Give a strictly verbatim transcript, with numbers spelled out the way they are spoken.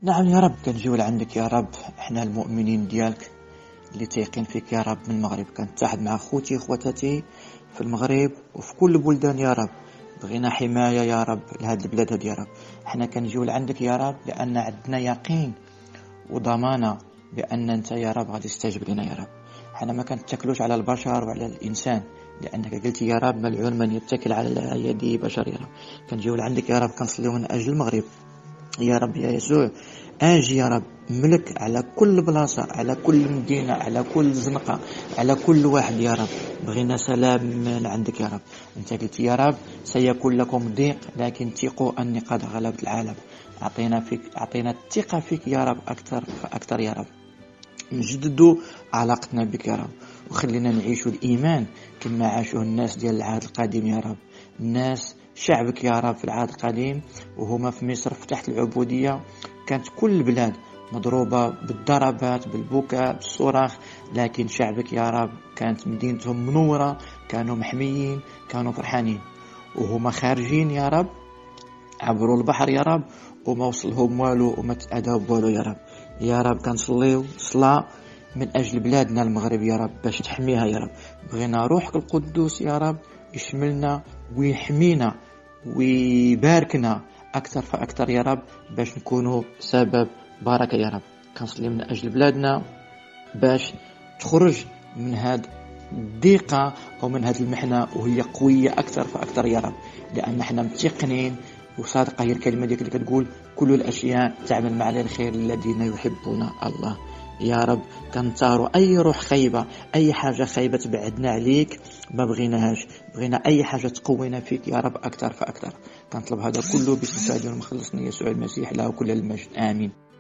نعم يا رب، كنجيو لعندك يا رب. احنا المؤمنين ديالك اللي تيقين فيك يا رب من المغرب، كنتحد مع خوتي خواتاتي في المغرب وفي كل البلدان يا رب. بغينا حماية يا رب لهاد البلاد هاد يا رب. احنا كنجيو لعندك يا رب لأن عندنا يقين وضمانة بأن أنت يا رب غادي تستجب لنا يا رب. احنا ما كنتكلوش على البشر وعلى الإنسان، لأنك قلت يا رب ملعون من يتكل على يد بشر يا رب. كنجيو لعندك يا رب، كنصليو من أجل المغرب يا رب يا يسوع. اجي يا رب ملك على كل بلاصة، على كل مدينة، على كل زنقة، على كل واحد يا رب. بغينا سلام من عندك يا رب. انت قلت يا رب سيكون لكم ضيق لكن ثقوا اني قد غلبت العالم. اعطينا فيك، اعطينا الثقة فيك يا رب اكثر فاكثر يا رب. نجددوا علاقتنا بك يا رب، وخلينا نعيشوا الإيمان كما عاشوا الناس ديال العهد القديم يا رب. الناس شعبك يا رب في العهد القديم وهما في مصر في تحت العبودية، كانت كل البلاد مضروبة بالضربات بالبكاء بالصراخ، لكن شعبك يا رب كانت مدينتهم منورة، كانوا محميين، كانوا فرحانين. وهما خارجين يا رب عبروا البحر يا رب وما وصلهم والو وما تأذوا بوالو يا رب. يا رب كنصليو صلاة من أجل بلادنا المغرب يا رب باش تحميها يا رب. بغينا روحك القدوس يا رب يشملنا ويحمينا ويباركنا أكثر فأكثر يا رب، باش نكونوا سبب بركة يا رب. كنصلي من أجل بلادنا باش تخرج من هاد الضيقة أو من هاد المحنة وهي قوية أكثر فأكثر يا رب، لأن احنا متيقنين وصادقة هي الكلمة ديك اللي كتقول كل الأشياء تعمل مع الخير الذين يحبون الله. يا رب كنطاروا أي روح خيبة، أي حاجة خيبة تبعدنا عليك، ما بغيناهاش. بغينا أي حاجة تقوينا فيك يا رب أكثر فأكثر. كنطلب هذا كله باسم سيدنا ومخلصنا يسوع المسيح، له كل المجد، آمين.